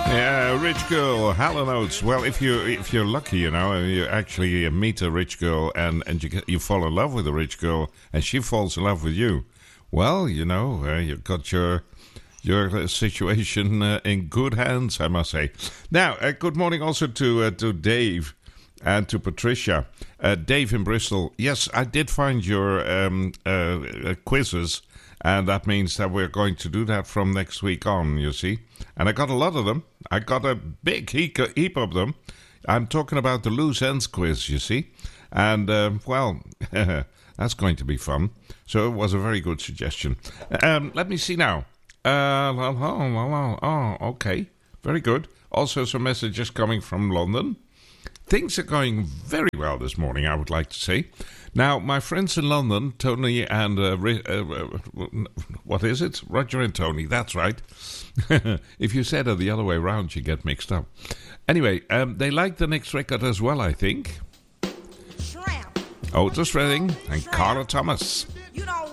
Yeah, rich girl, Hall & Oates. Well, if you're lucky, you actually meet a rich girl and you fall in love with a rich girl and she falls in love with you. Well, you've got your situation in good hands, I must say. Now, good morning also to Dave and to Patricia. Dave in Bristol. Yes, I did find your quizzes. And that means that we're going to do that from next week on, you see. And I got a lot of them. I got a big heap of them. I'm talking about the loose ends quiz, you see. And, that's going to be fun. So it was a very good suggestion. Let me see now. Okay. Very good. Also some messages coming from London. Things are going very well this morning, I would like to say. Now, my friends in London, Tony and, what is it? Roger and Tony, that's right. If you said it the other way around, you get mixed up. Anyway, they like the next record as well, I think. Otis Redding and Carla Thomas. You know